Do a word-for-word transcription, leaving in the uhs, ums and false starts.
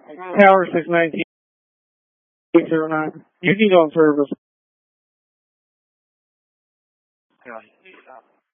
Tower six nineteen eight zero nine. You can go on service.